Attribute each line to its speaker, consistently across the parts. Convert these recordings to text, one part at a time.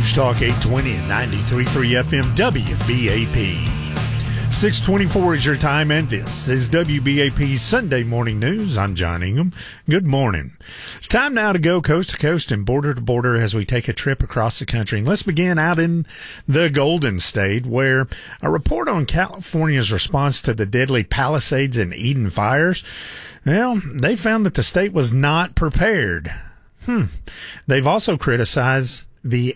Speaker 1: News Talk 820 and 93.3 FM WBAP. 6:24 is your time, and this is WBAP's Sunday Morning News. I'm John Ingham. Good morning. It's time now to go coast to coast and border to border as we take a trip across the country. And let's begin out in the Golden State, where a report on California's response to the deadly Palisades and Eden fires, well, they found that the state was not prepared. They've also criticized the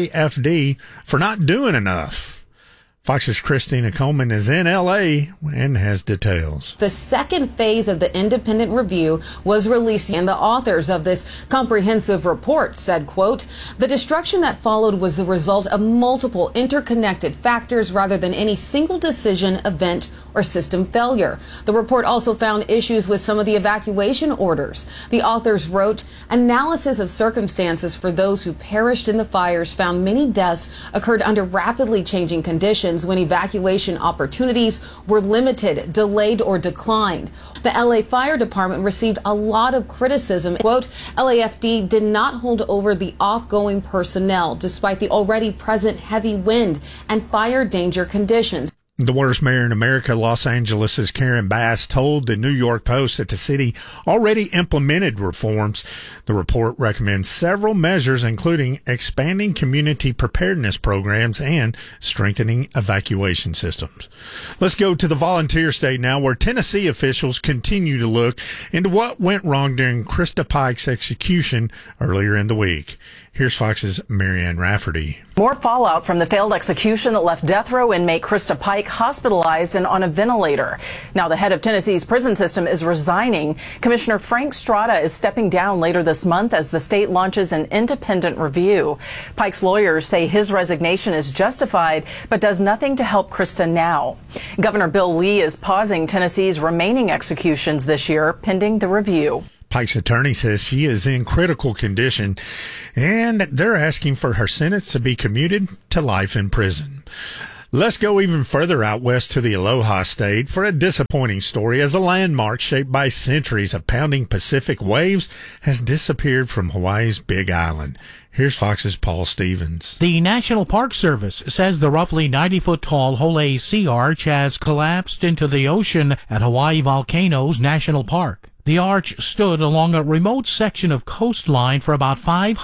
Speaker 1: LAFD for not doing enough. Fox's Christina Coleman is in L.A. and has details.
Speaker 2: The second phase of the independent review was released, and the authors of this comprehensive report said, quote, "The destruction that followed was the result of multiple interconnected factors rather than any single decision, event, or system failure." The report also found issues with some of the evacuation orders. The authors wrote, "Analysis of circumstances for those who perished in the fires found many deaths occurred under rapidly changing conditions when evacuation opportunities were limited, delayed, or declined." The LA Fire Department received a lot of criticism. Quote, "LAFD did not hold over the off-going personnel despite the already present heavy wind and fire danger conditions."
Speaker 1: The worst mayor in America, Los Angeles' Karen Bass, told the New York Post that the city already implemented reforms. The report recommends several measures, including expanding community preparedness programs and strengthening evacuation systems. Let's go to the volunteer state now, where Tennessee officials continue to look into what went wrong during Krista Pike's execution earlier in the week. Here's Fox's Marianne Rafferty.
Speaker 3: More fallout from the failed execution that left death row inmate Krista Pike hospitalized and on a ventilator. Now the head of Tennessee's prison system is resigning. Commissioner Frank Strada is stepping down later this month as the state launches an independent review. Pike's lawyers say his resignation is justified, but does nothing to help Krista now. Governor Bill Lee is pausing Tennessee's remaining executions this year, pending the review.
Speaker 1: Pike's attorney says she is in critical condition, and they're asking for her sentence to be commuted to life in prison. Let's go even further out west to the Aloha State for a disappointing story, as a landmark shaped by centuries of pounding Pacific waves has disappeared from Hawaii's Big Island. Here's Fox's Paul Stevens.
Speaker 4: The National Park Service says the roughly 90-foot-tall Hole Sea Arch has collapsed into the ocean at Hawaii Volcanoes National Park. The arch stood along a remote section of coastline for about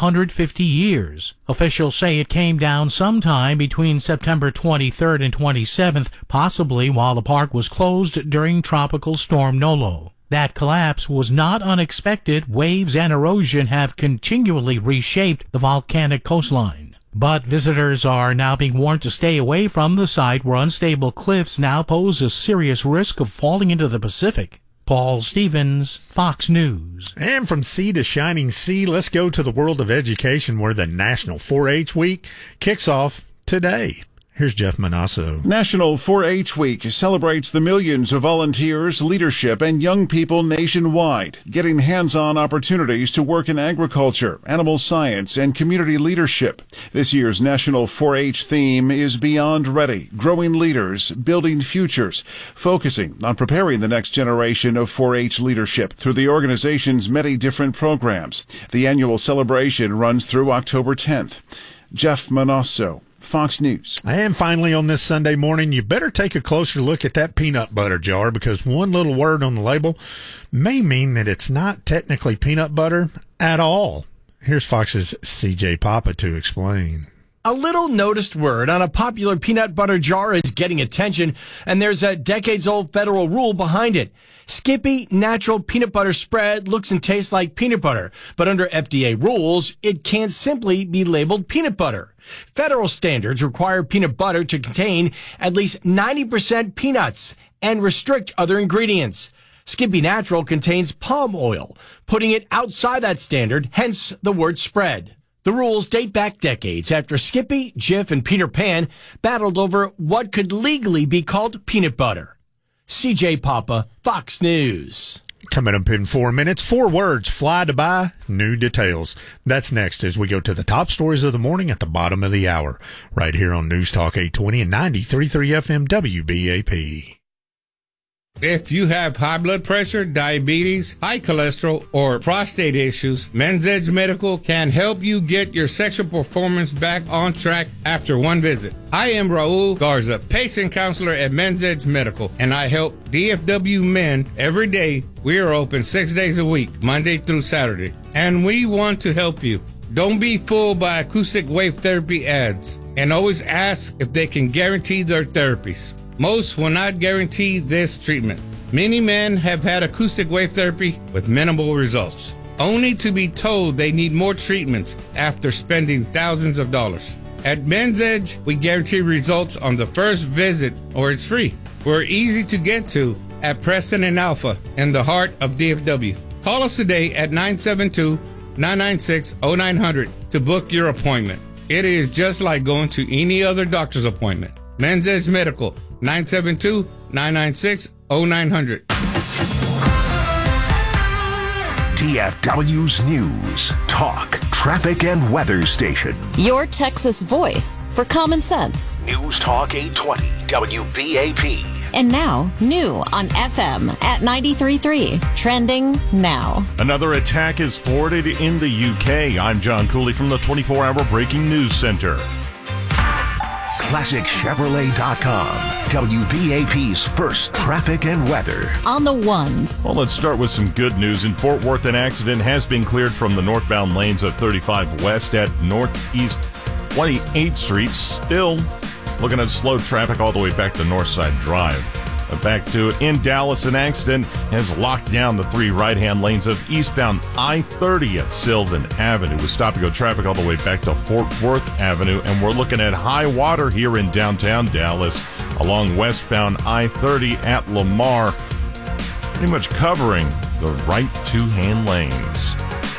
Speaker 4: 550 years. Officials say it came down sometime between September 23rd and 27th, possibly while the park was closed during Tropical Storm Nolo. That collapse was not unexpected. Waves and erosion have continually reshaped the volcanic coastline. But visitors are now being warned to stay away from the site, where unstable cliffs now pose a serious risk of falling into the Pacific. Paul Stevens, Fox News.
Speaker 1: And from sea to shining sea, let's go to the world of education, where the National 4-H Week kicks off today. Here's Jeff Manasso.
Speaker 5: National 4-H Week celebrates the millions of volunteers, leadership, and young people nationwide getting hands-on opportunities to work in agriculture, animal science, and community leadership. This year's National 4-H theme is Beyond Ready, Growing Leaders, Building Futures, focusing on preparing the next generation of 4-H leadership through the organization's many different programs. The annual celebration runs through October 10th. Jeff Manasso, Fox News.
Speaker 1: And finally, on this Sunday morning, you better take a closer look at that peanut butter jar, because one little word on the label may mean that it's not technically peanut butter at all. Here's Fox's CJ Papa to explain.
Speaker 6: A little noticed word on a popular peanut butter jar is getting attention, and there's a decades-old federal rule behind it. Skippy Natural Peanut Butter Spread looks and tastes like peanut butter, but under FDA rules, it can't simply be labeled peanut butter. Federal standards require peanut butter to contain at least 90% peanuts and restrict other ingredients. Skippy Natural contains palm oil, putting it outside that standard, hence the word spread. The rules date back decades after Skippy, Jif, and Peter Pan battled over what could legally be called peanut butter. CJ Papa, Fox News.
Speaker 1: Coming up in 4 minutes, 4 words fly to buy, new details. That's next as we go to the top stories of the morning at the bottom of the hour, right here on News Talk 820 and 93.3 FM WBAP.
Speaker 7: If you have high blood pressure, diabetes, high cholesterol, or prostate issues, Men's Edge Medical can help you get your sexual performance back on track after one visit. I am Raul Garza, patient counselor at Men's Edge Medical, and I help DFW men every day. We are open 6 days a week, Monday through Saturday, and we want to help you. Don't be fooled by acoustic wave therapy ads, and always ask if they can guarantee their therapies. Most will not guarantee this treatment. Many men have had acoustic wave therapy with minimal results, only to be told they need more treatments after spending thousands of dollars. At Men's Edge, we guarantee results on the first visit, or it's free. We're easy to get to at Preston and Alpha in the heart of DFW. Call us today at 972-996-0900 to book your appointment. It is just like going to any other doctor's appointment. Men's Edge Medical, 972-996-0900.
Speaker 8: DFW's News, Talk, Traffic, and Weather Station.
Speaker 9: Your Texas voice for common sense.
Speaker 8: News Talk 820, WBAP.
Speaker 9: And now, new on FM at 93.3. Trending now.
Speaker 10: Another attack is thwarted in the UK. I'm John Cooley from the 24-hour Breaking News Center.
Speaker 8: ClassicChevrolet.com, WBAP's first traffic and weather.
Speaker 9: On the ones.
Speaker 10: Well, let's start with some good news. In Fort Worth, an accident has been cleared from the northbound lanes of 35 West at Northeast 28th Street. Still looking at slow traffic all the way back to Northside Drive. Back to it. In Dallas, an accident has locked down the 3 right-hand lanes of eastbound I-30 at Sylvan Avenue with stop-and-go traffic all the way back to Fort Worth Avenue. And we're looking at high water here in downtown Dallas along westbound I-30 at Lamar, pretty much covering the right 2-hand lanes.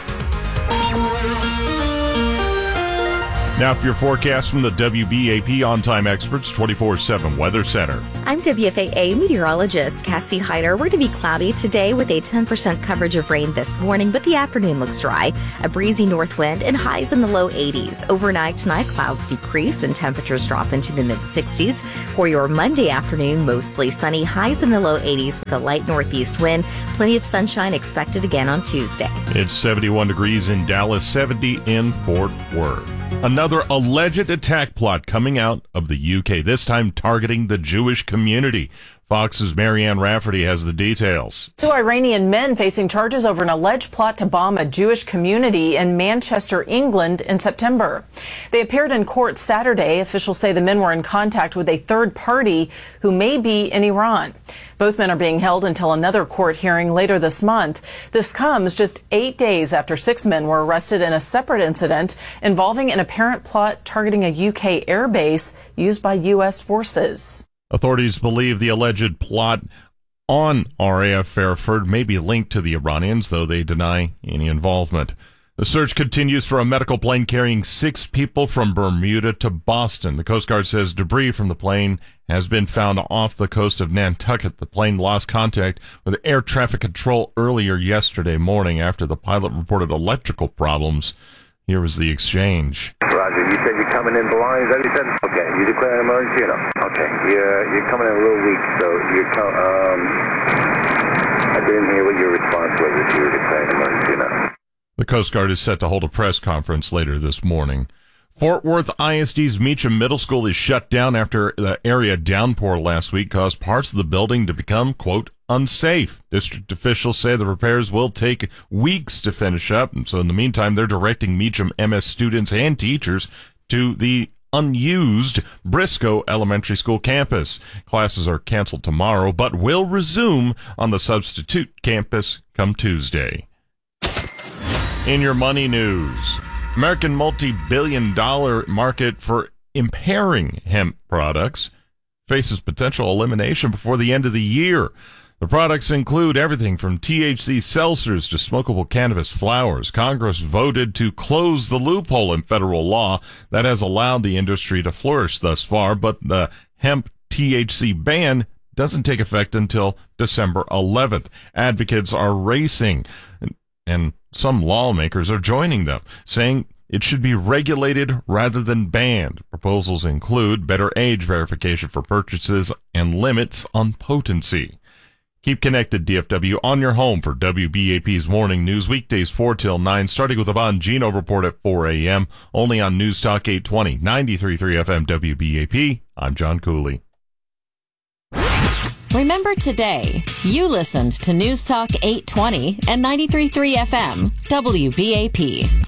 Speaker 10: Now for your forecast from the WBAP On-Time Experts 24/7 Weather Center.
Speaker 11: I'm WFAA meteorologist Cassie Hyder. We're to be cloudy today with a 10% coverage of rain this morning, but the afternoon looks dry. A breezy north wind and highs in the low 80s. Overnight tonight, clouds decrease and temperatures drop into the mid-60s. For your Monday afternoon, mostly sunny, highs in the low 80s with a light northeast wind. Plenty of sunshine expected again on Tuesday.
Speaker 10: It's 71 degrees in Dallas, 70 in Fort Worth. Another alleged attack plot coming out of the UK, this time targeting the Jewish community. Fox's Marianne Rafferty has the details.
Speaker 3: 2 Iranian men facing charges over an alleged plot to bomb a Jewish community in Manchester, England in September. They appeared in court Saturday. Officials say the men were in contact with a third party who may be in Iran. Both men are being held until another court hearing later this month. This comes just 8 days after 6 men were arrested in a separate incident involving an apparent plot targeting a UK airbase used by U.S. forces.
Speaker 10: Authorities believe the alleged plot on RAF Fairford may be linked to the Iranians, though they deny any involvement. The search continues for a medical plane carrying 6 people from Bermuda to Boston. The Coast Guard says debris from the plane has been found off the coast of Nantucket. The plane lost contact with air traffic control earlier yesterday morning after the pilot reported electrical problems. Here was the exchange.
Speaker 12: Roger, you said you're coming in blind, is that what you said? Okay, you declare an emergency or no? Okay, you're coming in a little weak, so I didn't hear what your response was if you were declaring an emergency or not.
Speaker 10: The Coast Guard is set to hold a press conference later this morning. Fort Worth ISD's Meacham Middle School is shut down after the area downpour last week caused parts of the building to become, quote, unsafe. District officials say the repairs will take weeks to finish up, and so in the meantime, they're directing Meacham MS students and teachers to the unused Briscoe Elementary School campus. Classes are canceled tomorrow, but will resume on the substitute campus come Tuesday. In your money news, American multi-billion-dollar market for impairing hemp products faces potential elimination before the end of the year. The products include everything from THC seltzers to smokable cannabis flowers. Congress voted to close the loophole in federal law that has allowed the industry to flourish thus far, but the hemp THC ban doesn't take effect until December 11th. Advocates are racing, and some lawmakers are joining them, saying it should be regulated rather than banned. Proposals include better age verification for purchases and limits on potency. Keep connected, DFW, on your home for WBAP's morning news weekdays 4 till 9, starting with the Bongino Report at 4 a.m., only on News Talk 820, 93.3 FM WBAP. I'm John Cooley.
Speaker 9: Remember today, you listened to News Talk 820 and 93.3 FM WBAP.